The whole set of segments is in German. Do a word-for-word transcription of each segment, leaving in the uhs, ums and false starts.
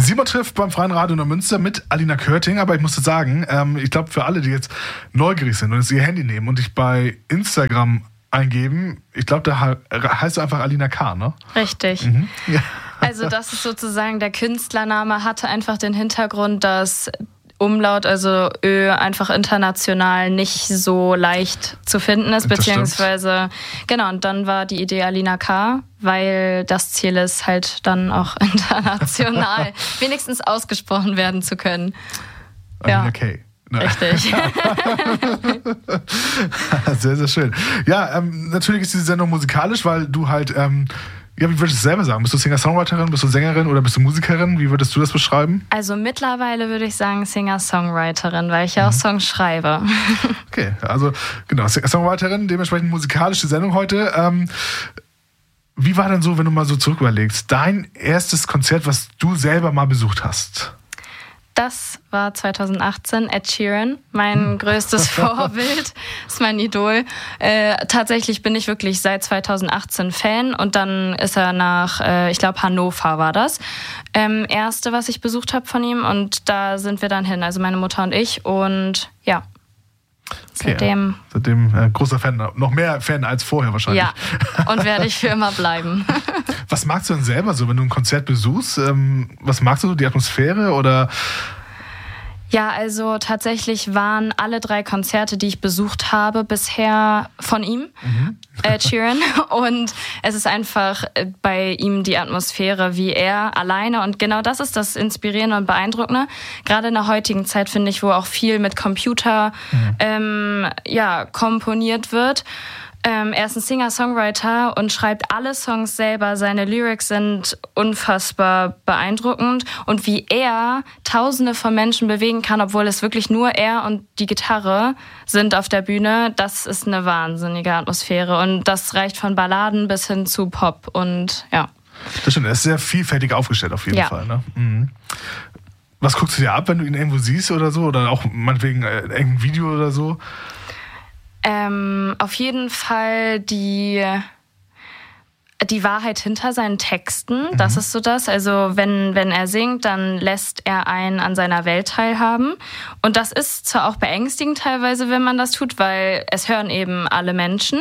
Simon trifft beim Freien Radio Neumünster mit Alina Körting, aber ich musste sagen, ähm, ich glaube für alle, die jetzt neugierig sind und jetzt ihr Handy nehmen und dich bei Instagram eingeben, ich glaube, da heißt du einfach Alina K., ne? Richtig. Mhm. Ja. Also das ist sozusagen der Künstlername, hatte einfach den Hintergrund, dass Umlaut, also Ö, einfach international nicht so leicht zu finden ist, Das beziehungsweise, genau, und dann war die Idee Alina K., weil das Ziel ist, halt dann auch international wenigstens ausgesprochen werden zu können. Alina Ja. K. Ne? Richtig. Sehr, sehr schön. Ja, ähm, natürlich ist diese Sendung musikalisch, weil du halt, ähm, ja, wie würdest du es selber sagen? Bist du Singer-Songwriterin, bist du Sängerin oder bist du Musikerin? Wie würdest du das beschreiben? Also mittlerweile würde ich sagen Singer-Songwriterin, weil ich ja auch Mhm. Songs schreibe. Okay, also genau, Singer-Songwriterin, dementsprechend musikalische Sendung heute. Ähm, wie war denn so, wenn du mal so zurück überlegst, dein erstes Konzert, was du selber mal besucht hast? Das war zwanzig achtzehn, Ed Sheeran, mein größtes Vorbild, ist mein Idol. Äh, tatsächlich bin ich wirklich seit zwanzig achtzehn Fan und dann ist er nach, äh, ich glaube Hannover war das, ähm, erste, was ich besucht habe von ihm und da sind wir dann hin, also meine Mutter und ich und ja. Okay, Seitdem. Seitdem äh, großer Fan, noch mehr Fan als vorher wahrscheinlich. Ja, und werde ich für immer bleiben. Was magst du denn selber so, wenn du ein Konzert besuchst? Ähm, was magst du, die Atmosphäre oder? Ja, also tatsächlich waren alle drei Konzerte, die ich besucht habe, bisher von ihm, mhm. Ed Sheeran. Und es ist einfach bei ihm die Atmosphäre, wie er alleine. Und genau das ist das Inspirierende und Beeindruckende. Gerade in der heutigen Zeit, finde ich, wo auch viel mit Computer mhm. ähm, ja, komponiert wird. Ähm, er ist ein Singer-Songwriter und schreibt alle Songs selber. Seine Lyrics sind unfassbar beeindruckend. Und wie er Tausende von Menschen bewegen kann, obwohl es wirklich nur er und die Gitarre sind auf der Bühne, das ist eine wahnsinnige Atmosphäre. Und das reicht von Balladen bis hin zu Pop. Und ja. Das stimmt, er ist sehr vielfältig aufgestellt auf jeden ja. Fall. Ne? Mhm. Was guckst du dir ab, wenn du ihn irgendwo siehst oder so? Oder auch meinetwegen äh, irgendein Video oder so? Ähm, auf jeden Fall die, die Wahrheit hinter seinen Texten, mhm. das ist so das. Also wenn, wenn er singt, dann lässt er einen an seiner Welt teilhaben. Und das ist zwar auch beängstigend teilweise, wenn man das tut, weil es hören eben alle Menschen.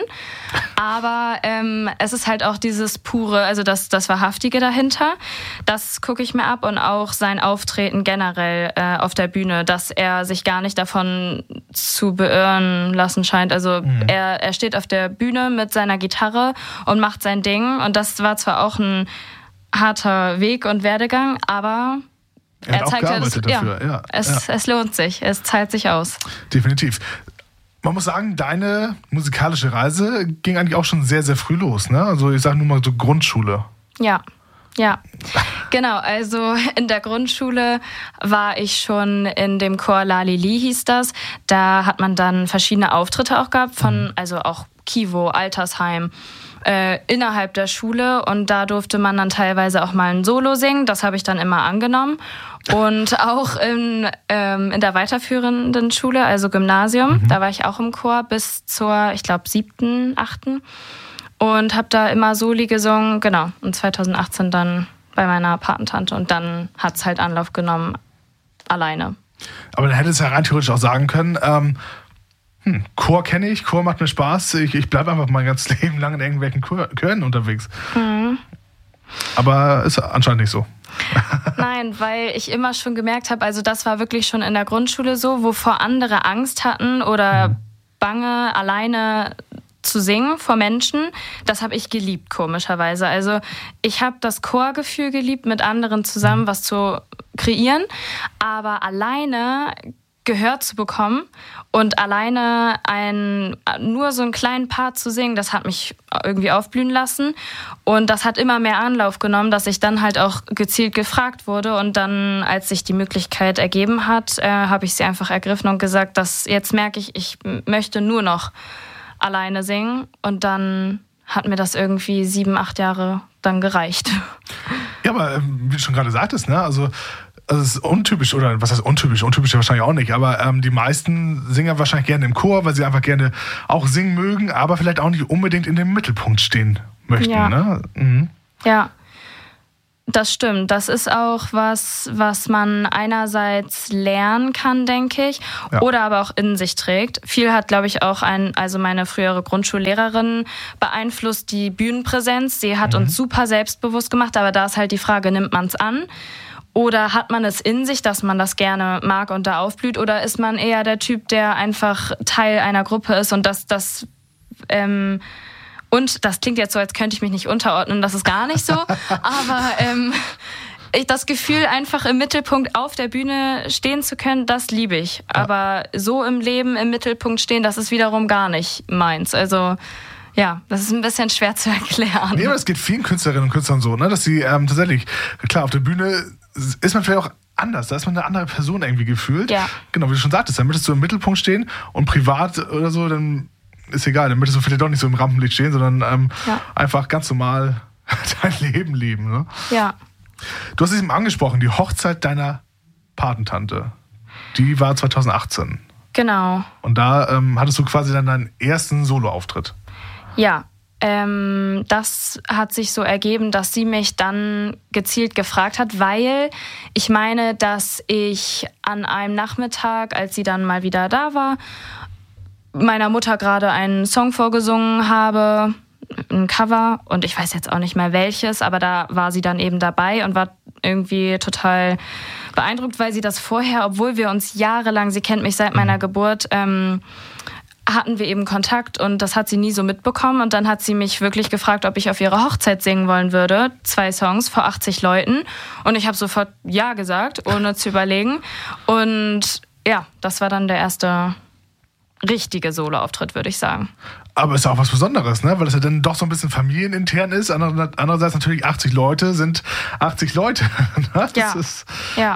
Aber ähm, es ist halt auch dieses pure, also das, das Wahrhaftige dahinter. Das gucke ich mir ab und auch sein Auftreten generell äh, auf der Bühne, dass er sich gar nicht davon zu beirren lassen scheint. Also mhm. er, er steht auf der Bühne mit seiner Gitarre und macht sein Ding. Und das war zwar auch ein harter Weg und Werdegang, aber er, er zeigt ja, das, dafür. Ja, ja, es, ja. es lohnt sich, es zahlt sich aus. Definitiv. Man muss sagen, deine musikalische Reise ging eigentlich auch schon sehr, sehr früh los, ne? Also ich sage nur mal so Grundschule. Ja, ja. Genau, also in der Grundschule war ich schon in dem Chor Lalili, hieß das. Da hat man dann verschiedene Auftritte auch gehabt von, also auch Kivo, Altersheim, äh, innerhalb der Schule. Und da durfte man dann teilweise auch mal ein Solo singen. Das habe ich dann immer angenommen. Und auch in, ähm, in der weiterführenden Schule, also Gymnasium, mhm. da war ich auch im Chor bis zur, ich glaube, siebten, achten und habe da immer Soli gesungen, genau, und zwanzig achtzehn dann bei meiner Patentante und dann hat es halt Anlauf genommen, alleine. Aber dann hättest du ja rein theoretisch auch sagen können, ähm, hm, Chor kenne ich, Chor macht mir Spaß, ich, ich bleibe einfach mein ganzes Leben lang in irgendwelchen Chor, Chören unterwegs. Mhm. Aber ist anscheinend nicht so. Nein, weil ich immer schon gemerkt habe, also das war wirklich schon in der Grundschule so, wovor andere Angst hatten oder mhm. Bange, alleine zu singen vor Menschen, das habe ich geliebt, komischerweise. Also ich habe das Chorgefühl geliebt, mit anderen zusammen was zu kreieren, aber alleine gehört zu bekommen und alleine ein, nur so einen kleinen Part zu singen, das hat mich irgendwie aufblühen lassen und das hat immer mehr Anlauf genommen, dass ich dann halt auch gezielt gefragt wurde und dann, als sich die Möglichkeit ergeben hat, äh, habe ich sie einfach ergriffen und gesagt, dass jetzt merke ich, ich möchte nur noch alleine singen und dann hat mir das irgendwie sieben, acht Jahre dann gereicht. Ja, aber wie du schon gerade sagtest, ne, also Also es ist untypisch, oder was heißt untypisch? Untypisch ja wahrscheinlich auch nicht, aber ähm, die meisten singen wahrscheinlich gerne im Chor, weil sie einfach gerne auch singen mögen, aber vielleicht auch nicht unbedingt in dem Mittelpunkt stehen möchten. Ja. Ne? Mhm. Ja. Das stimmt. Das ist auch was, was man einerseits lernen kann, denke ich, ja. oder aber auch in sich trägt. Viel hat, glaube ich, auch ein, also meine frühere Grundschullehrerin beeinflusst, die Bühnenpräsenz. Sie hat mhm. uns super selbstbewusst gemacht, aber da ist halt die Frage, nimmt man es an? Oder hat man es in sich, dass man das gerne mag und da aufblüht? Oder ist man eher der Typ, der einfach Teil einer Gruppe ist und das, das ähm, Und das klingt jetzt so, als könnte ich mich nicht unterordnen, das ist gar nicht so. Aber ähm, ich, das Gefühl, einfach im Mittelpunkt auf der Bühne stehen zu können, das liebe ich. Ja. Aber so im Leben im Mittelpunkt stehen, das ist wiederum gar nicht meins. Also ja, das ist ein bisschen schwer zu erklären. Nee, aber es geht vielen Künstlerinnen und Künstlern so, ne, dass sie ähm, tatsächlich, klar, auf der Bühne ist man vielleicht auch anders, da ist man eine andere Person irgendwie gefühlt. Ja. Genau, wie du schon sagtest, dann möchtest du im Mittelpunkt stehen und privat oder so, dann ist egal, dann möchtest du vielleicht doch nicht so im Rampenlicht stehen, sondern ähm, ja. einfach ganz normal dein Leben leben. Ne? Ja. Du hast es eben angesprochen, die Hochzeit deiner Patentante, die war zwanzig achtzehn. Genau. Und da ähm, hattest du quasi dann deinen ersten Soloauftritt. Ja, ähm, das hat sich so ergeben, dass sie mich dann gezielt gefragt hat, weil ich meine, dass ich an einem Nachmittag, als sie dann mal wieder da war, meiner Mutter gerade einen Song vorgesungen habe, ein Cover, und ich weiß jetzt auch nicht mehr welches, aber da war sie dann eben dabei und war irgendwie total beeindruckt, weil sie das vorher, obwohl wir uns jahrelang, sie kennt mich seit meiner Geburt, ähm, hatten wir eben Kontakt und das hat sie nie so mitbekommen. Und dann hat sie mich wirklich gefragt, ob ich auf ihrer Hochzeit singen wollen würde. Zwei Songs vor achtzig Leuten. Und ich habe sofort ja gesagt, ohne zu überlegen. Und ja, das war dann der erste richtige Soloauftritt, würde ich sagen. Aber ist auch was Besonderes, ne? Weil es ja dann doch so ein bisschen familienintern ist. Andererseits natürlich achtzig Leute sind achtzig Leute. Das ja, ist ja.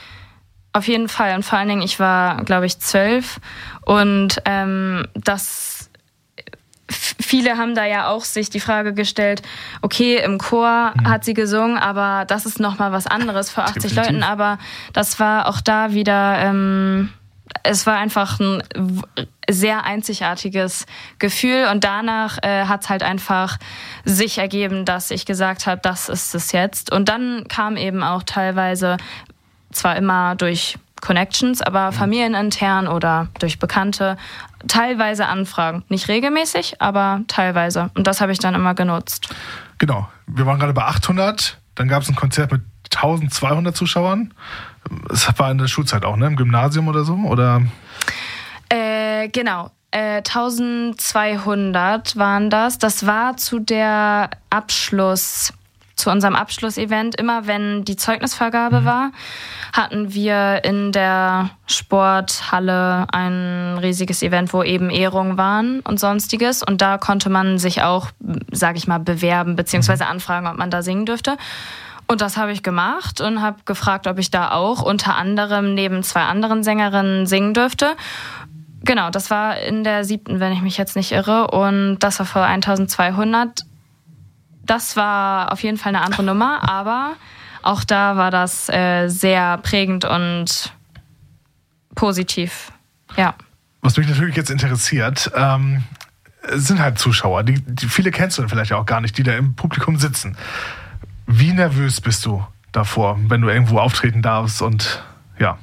Auf jeden Fall. Und vor allen Dingen, ich war, glaube ich, zwölf. Und ähm, das viele haben da ja auch sich die Frage gestellt, okay, im Chor mhm. hat sie gesungen, aber das ist nochmal was anderes vor achtzig Definitiv. Leuten. Aber das war auch da wieder, ähm, es war einfach ein sehr einzigartiges Gefühl. Und danach äh, hat es halt einfach sich ergeben, dass ich gesagt habe, das ist es jetzt. Und dann kam eben auch teilweise, zwar immer durch Connections, aber familienintern oder durch Bekannte, teilweise Anfragen. Nicht regelmäßig, aber teilweise. Und das habe ich dann immer genutzt. Genau. Wir waren gerade bei achthundert, dann gab es ein Konzert mit zwölfhundert Zuschauern. Das war in der Schulzeit auch, ne? Im Gymnasium oder so? Oder? Äh, genau. Äh, zwölfhundert waren das. Das war zu der Abschluss... zu unserem Abschlussevent, immer wenn die Zeugnisvergabe mhm. war, hatten wir in der Sporthalle ein riesiges Event, wo eben Ehrungen waren und Sonstiges. Und da konnte man sich auch, sage ich mal, bewerben beziehungsweise anfragen, ob man da singen dürfte. Und das habe ich gemacht und habe gefragt, ob ich da auch unter anderem neben zwei anderen Sängerinnen singen dürfte. Genau, das war in der siebten, wenn ich mich jetzt nicht irre. Und das war vor zwölfhundert. Das war auf jeden Fall eine andere Nummer, aber auch da war das äh, sehr prägend und positiv. Ja. Was mich natürlich jetzt interessiert, ähm, sind halt Zuschauer. Die, die, viele kennst du dann vielleicht auch gar nicht, die da im Publikum sitzen. Wie nervös bist du davor, wenn du irgendwo auftreten darfst und ja?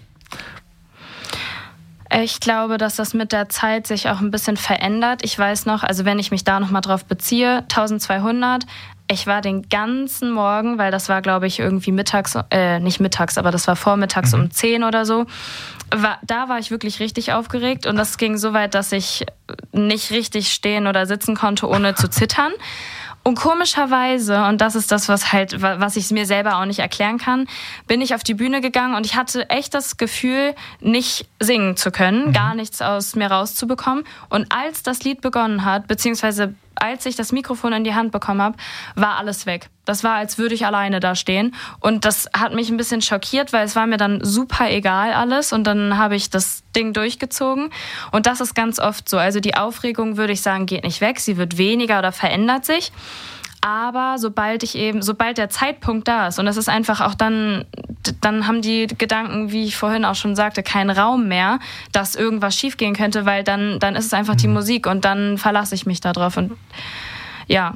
Ich glaube, dass das mit der Zeit sich auch ein bisschen verändert. Ich weiß noch, also wenn ich mich da nochmal drauf beziehe, zwölfhundert, ich war den ganzen Morgen, weil das war, glaube ich, irgendwie mittags, äh, nicht mittags, aber das war vormittags mhm. um zehn oder so, war, da war ich wirklich richtig aufgeregt und das ging so weit, dass ich nicht richtig stehen oder sitzen konnte, ohne zu zittern. Und komischerweise, und das ist das, was halt, was ich mir selber auch nicht erklären kann, bin ich auf die Bühne gegangen und ich hatte echt das Gefühl, nicht singen zu können, mhm. gar nichts aus mir rauszubekommen. Und als das Lied begonnen hat, beziehungsweise als ich das Mikrofon in die Hand bekommen habe, war alles weg. Das war, als würde ich alleine da stehen. Und das hat mich ein bisschen schockiert, weil es war mir dann super egal alles. Und dann habe ich das Ding durchgezogen. Und das ist ganz oft so. Also die Aufregung, würde ich sagen, geht nicht weg. Sie wird weniger oder verändert sich. Aber sobald ich eben, sobald der Zeitpunkt da ist, und das ist einfach auch dann, dann haben die Gedanken, wie ich vorhin auch schon sagte, keinen Raum mehr, dass irgendwas schiefgehen könnte, weil dann, dann ist es einfach die Musik und dann verlasse ich mich da drauf. Und ja,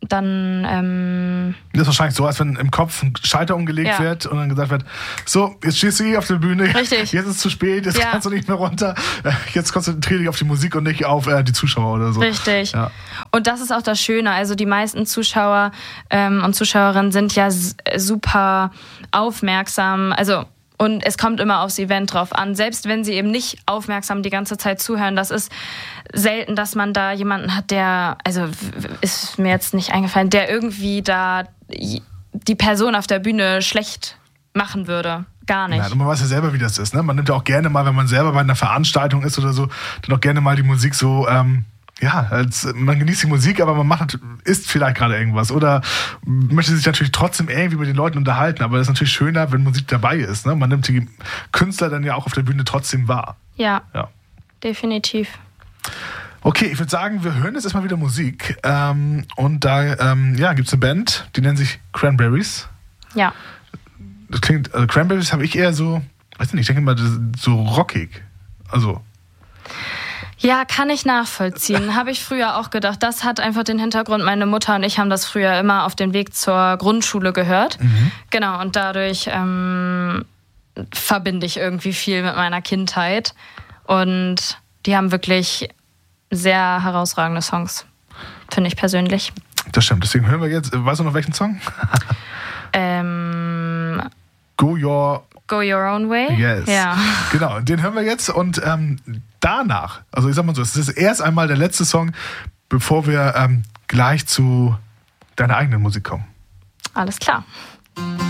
dann... Ähm, das ist wahrscheinlich so, als wenn im Kopf ein Schalter umgelegt ja. wird und dann gesagt wird, so, jetzt stehst du hier auf der Bühne, Richtig. Jetzt ist es zu spät, jetzt ja. kannst du nicht mehr runter, jetzt konzentriere dich auf die Musik und nicht auf äh, die Zuschauer oder so. Richtig. Ja. Und das ist auch das Schöne, also die meisten Zuschauer ähm, und Zuschauerinnen sind ja s- super aufmerksam, also und es kommt immer aufs Event drauf an. Selbst wenn sie eben nicht aufmerksam die ganze Zeit zuhören, das ist selten, dass man da jemanden hat, der, also ist mir jetzt nicht eingefallen, der irgendwie da die Person auf der Bühne schlecht machen würde. Gar nicht. Ja, und man weiß ja selber, wie das ist. Ne? Man nimmt ja auch gerne mal, wenn man selber bei einer Veranstaltung ist oder so, dann auch gerne mal die Musik so... Ähm Ja, als, man genießt die Musik, aber man macht, isst vielleicht gerade irgendwas oder möchte sich natürlich trotzdem irgendwie mit den Leuten unterhalten, aber es ist natürlich schöner, wenn Musik dabei ist. Ne? Man nimmt die Künstler dann ja auch auf der Bühne trotzdem wahr. Ja, ja. definitiv. Okay, ich würde sagen, wir hören jetzt erstmal wieder Musik ähm, und da ähm, ja, gibt es eine Band, die nennt sich Cranberries. Ja. Das klingt, also Cranberries habe ich eher so, weiß nicht, ich denke mal, so rockig. Also... Ja, kann ich nachvollziehen. Habe ich früher auch gedacht. Das hat einfach den Hintergrund, meine Mutter und ich haben das früher immer auf dem Weg zur Grundschule gehört. Mhm. Genau, und dadurch ähm, verbinde ich irgendwie viel mit meiner Kindheit. Und die haben wirklich sehr herausragende Songs, finde ich persönlich. Das stimmt, deswegen hören wir jetzt, weißt du noch welchen Song? ähm... Go Your... Go Your Own Way? Yes. Ja. Genau, den hören wir jetzt und ähm, danach, also ich sag mal so, es ist erst einmal der letzte Song, bevor wir ähm, gleich zu deiner eigenen Musik kommen. Alles klar.